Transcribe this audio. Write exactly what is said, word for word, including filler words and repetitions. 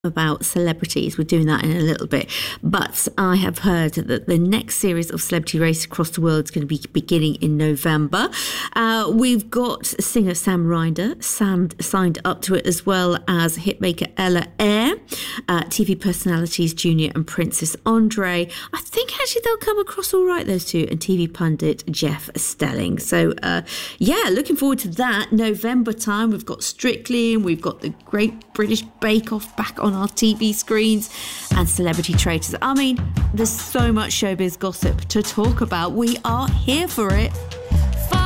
about celebrities. We're doing that in a little bit, but I have heard that the next series of Celebrity Race Across the World is going to be beginning in November. Uh, we've got singer Sam Ryder Sam signed up to it, as well as hitmaker Ella Eyre, uh, T V personalities Junior and Princess Andre. I think actually they'll come across all right, those two, and T V pundit Jeff Stelling. So uh, yeah, looking forward to that. November time, we've got Strictly, and we've got the Great British Bake Off back on our T V screens, and Celebrity Traitors. I mean, there's so much showbiz gossip to talk about. We are here for it.